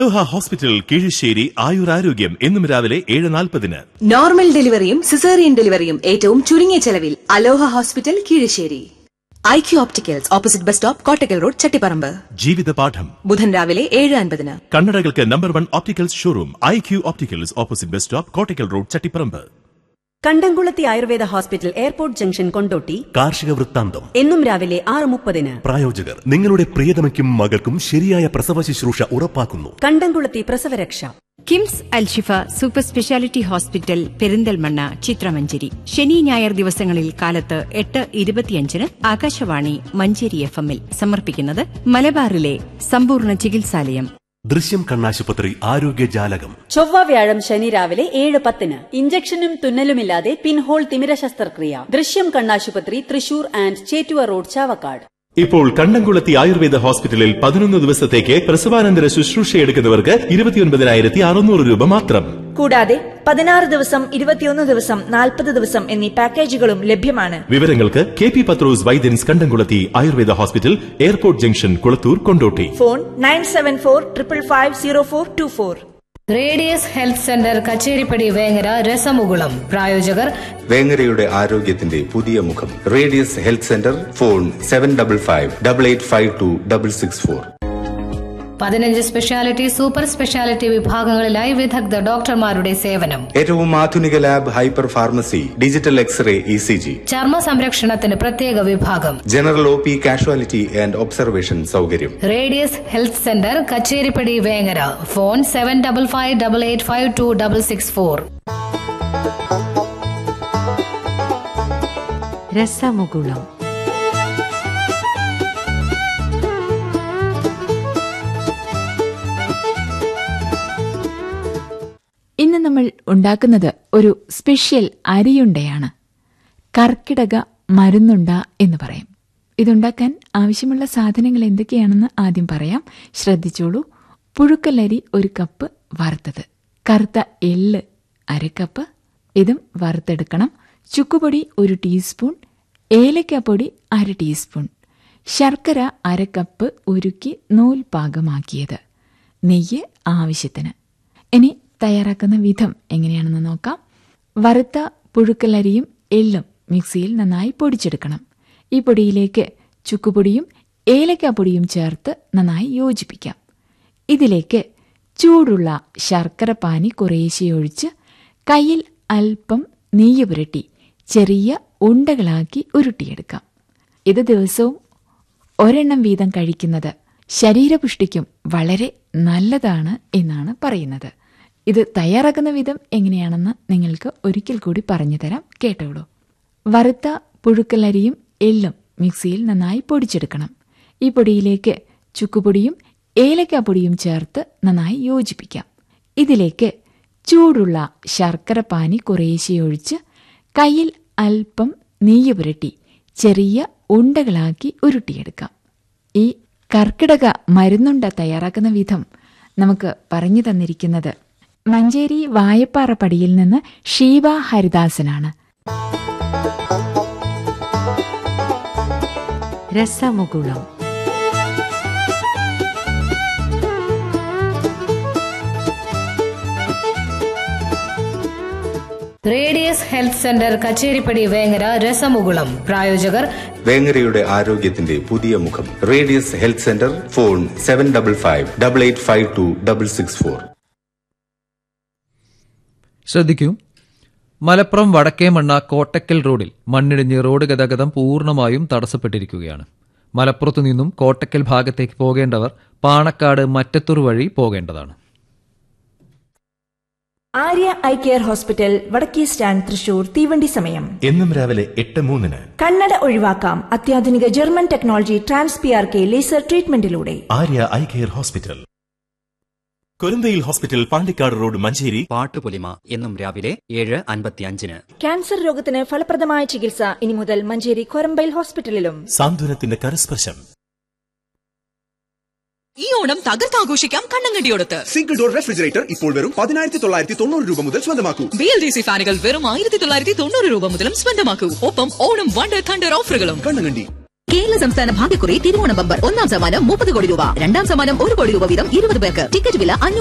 Hospital Keezhissery ആയുരാരോഗ്യം എന്നും രാവിലെ 7:40. നോർമൽ ഡെലിവറിയും സിസേറിയൻ ഡെലിവറിയും ഏറ്റവും ചുരുങ്ങിയ ചെലവിൽ അലോഹ hospital Keezhissery. IQ opticals opposite bus stop Kottakkal road Chattiparamba. ജീവിത പാഠം ബുധൻ രാവിലെ 7:50. കണ്ണടകൾക്ക് number 1 opticals showroom IQ opticals opposite bus stop Kottakkal road Chattiparamba. കണ്ടംകുളത്തി Ayurveda hospital airport junction Kondotty. കാർഷിക വൃത്താന്തം എന്നും രാവിലെ 6:30. പ്രായോജകർ നിങ്ങളുടെ പ്രിയതമയ്ക്കും മകൾക്കും ശരിയായ പ്രസവ ശുശ്രൂഷ ഉറപ്പാക്കുന്നു. കണ്ടംകുളത്തി പ്രസവരക്ഷ. KIMS Alshifa super speciality hospital Perinthalmanna ചിത്രമഞ്ചേരി. ശനി ഞായർ ദിവസങ്ങളിൽ കാലത്ത് 8:25 ആകാശവാണി മഞ്ചേരി FM സമർപ്പിക്കുന്നത് മലബാറിലെ സമ്പൂർണ്ണ ചികിത്സാലയം. ദൃശ്യം കണ്ണാശുപത്രി ആരോഗ്യജാലകം. ചൊവ്വ വ്യാഴം ശനി രാവിലെ 7:10. ഇഞ്ചക്ഷനും തുന്നലുമില്ലാതെ പിൻഹോൾ തിമിര ശസ്ത്രക്രിയ. ദൃശ്യം കണ്ണാശുപത്രി, തൃശൂർ ആൻഡ് ചേറ്റുവ റോഡ്, ചാവക്കാട്. ഇപ്പോൾ കണ്ടംകുളത്തി ആയുർവേദ ഹോസ്പിറ്റലിൽ 11 ദിവസത്തേക്ക് പ്രസവാനന്തര ശുശ്രൂഷയെടുക്കുന്നവർക്ക് 29,600 രൂപ മാത്രം. കൂടാതെ 16 ദിവസം, 21 ദിവസം, 40 ദിവസം എന്നീ പാക്കേജുകളും ലഭ്യമാണ്. വിവരങ്ങൾക്ക് KP പത്രോസ് വൈദ്യൻസ് കണ്ടംകുളത്തി Ayurveda hospital, airport junction, Kulathur, Kondotty. Phone 9745550424. Radius health centre Kacheripadi Vengara രസമുകുളം. പ്രായോജകർ വേങ്ങരയുടെ ആരോഗ്യത്തിന്റെ പുതിയ മുഖം radius health centre. Phone 755588526664. 15 speciality, super speciality വിഭാഗങ്ങളിലായി വിദഗ്ധ ഡോക്ടർമാരുടെ സേവനം. ഏറ്റവും ആധുനിക lab, hyper pharmacy, digital x-ray, ECG. ചർമ്മ സംരക്ഷണത്തിന് പ്രത്യേക വിഭാഗം. General OP, casualty and observation സൗകര്യം. Radius health centre Kacheripadi Vengara. Phone 755588526664. രസമുകുളം. ഇന്ന് നമ്മൾ ഉണ്ടാക്കുന്നത് ഒരു സ്പെഷ്യൽ അരിയുണ്ടയാണ്. കർക്കിടക മരുന്നുണ്ട എന്ന് പറയും. ഇതുണ്ടാക്കാൻ ആവശ്യമുള്ള സാധനങ്ങൾ എന്തൊക്കെയാണെന്ന് ആദ്യം പറയാം. ശ്രദ്ധിച്ചോളൂ. പുഴുക്കലരി 1 കപ്പ് വറുത്തത്, കറുത്ത എള്ള് 1/2 കപ്പ്, ഇതും വറുത്തെടുക്കണം. ചുക്കുപൊടി 1 ടീസ്പൂൺ, ഏലക്കാപ്പൊടി 1/2 ടീസ്പൂൺ, ശർക്കര 1/2 കപ്പ് ഉരുക്കി നൂൽ പാകമാക്കിയത്, നെയ്യ് ആവശ്യത്തിന്. ഇനി തയ്യാറാക്കുന്ന വിധം എങ്ങനെയാണെന്ന് നോക്കാം. വറുത്ത പുഴുക്കലരിയും എള്ളും മിക്സിയിൽ നന്നായി പൊടിച്ചെടുക്കണം. ഈ പൊടിയിലേക്ക് ചുക്കുപൊടിയും ഏലക്കാപ്പൊടിയും ചേർത്ത് നന്നായി യോജിപ്പിക്കാം. ഇതിലേക്ക് ചൂടുള്ള ശർക്കര പാനി കുറേശ്ശെ ഒഴിച്ച് കയ്യിൽ അല്പം നെയ്യ് പുരട്ടി ചെറിയ ഉണ്ടകളാക്കി ഉരുട്ടിയെടുക്കാം. ഇത് ദിവസവും 1 വീതം കഴിക്കുന്നത് ശരീരപുഷ്ടിക്കും വളരെ നല്ലതാണ് എന്നാണ് പറയുന്നത്. ഇത് തയ്യാറാക്കുന്ന വിധം എങ്ങനെയാണെന്ന് നിങ്ങൾക്ക് ഒരിക്കൽ കൂടി പറഞ്ഞു തരാം, കേട്ടോളൂ. വറുത്ത പുഴുക്കലരിയും എള്ളും മിക്സിയിൽ നന്നായി പൊടിച്ചെടുക്കണം. ഈ പൊടിയിലേക്ക് ചുക്കുപൊടിയും ഏലക്കാപ്പൊടിയും ചേർത്ത് നന്നായി യോജിപ്പിക്കാം. ഇതിലേക്ക് ചൂടുള്ള ശർക്കര പാനി കുറേശ്ശെ ഒഴിച്ച് കയ്യിൽ അല്പം നെയ്യ് പുരട്ടി ചെറിയ ഉണ്ടകളാക്കി ഉരുട്ടിയെടുക്കാം. ഈ കർക്കിടക മരുന്നുണ്ട തയ്യാറാക്കുന്ന വിധം നമുക്ക് പറഞ്ഞു തന്നിരിക്കുന്നത് മഞ്ചേരി വായപ്പാറ പടിയിൽ നിന്ന് ഷീബ ഹരിദാസനാണ്. രസമുകുളം. Radius health centre Kacheripadi Vengara രസമുകുളം. പ്രായോജകർ വേങ്ങരയുടെ ആരോഗ്യത്തിന്റെ പുതിയ മുഖം റേഡിയസ് ഹെൽത്ത് സെന്റർ. ഫോൺ 755588526664. ശ്രദ്ധിക്കൂ. മലപ്പുറം വടക്കേമണ്ണ കോട്ടക്കൽ റോഡിൽ മണ്ണിടിഞ്ഞ് റോഡ് ഗതാഗതം പൂർണ്ണമായും തടസ്സപ്പെട്ടിരിക്കുകയാണ്. മലപ്പുറത്തു നിന്നും കോട്ടക്കൽ ഭാഗത്തേക്ക് പോകേണ്ടവർ പാണക്കാട് മറ്റത്തൂർ വഴി പോകേണ്ടതാണ്. ആര്യ ഐ കെയർ ഹോസ്പിറ്റൽ, വടക്കേ സ്റ്റാൻഡ്, തൃശൂർ. തീവണ്ടി സമയം എന്നും രാവിലെ 8:03. കണ്ണട ഒഴിവാക്കാം അത്യാധുനിക German technology TransPRK laser ട്രീറ്റ്മെന്റിലൂടെ. Arya eye care hospital. കൊരന്തയിൽ hospital, Pandikkad road, Manjeri. Pattupolima എന്നും രാവിലെ 7:55. ക്യാൻസർ രോഗത്തിന് ഫലപ്രദമായ ചികിത്സ ഇനി മുതൽ മഞ്ചേരി കൊരമ്പയിൽ ഹോസ്പിറ്റലിലും. സാന്ത്വനത്തിന്റെ കരസ്പർശം. ഈ ഓണം തകർത്താഘോഷിക്കാം കണ്ണങ്കണ്ടിയോടത്ത്. സിംഗിൾ ഡോർ റെഫ്രിജറേറ്റർ ഇപ്പോൾ വെറും 10,990 രൂപ മുതൽ സ്വന്തമാക്കൂ. BLDC ഫാനുകൾ വെറും 1,990 രൂപ മുതലും സ്വന്തമാക്കൂ. ഒപ്പം ഓണം വണ്ടർ തണ്ടർ ഓഫറുകളും. കണ്ണങ്കണ്ടി. കേരള സംസ്ഥാന ഭാഗ്യക്കുറി തിരുവോണ ബമ്പർ. ഒന്നാം സമ്മാനം 30 കോടി രൂപ, രണ്ടാം സമ്മാനം 1 കോടി രൂപ വീതം 20 പേർക്ക്. ടിക്കറ്റ് വില